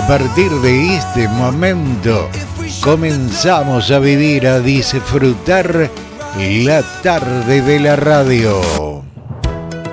partir de este momento comenzamos a vivir, a disfrutar la tarde de la radio.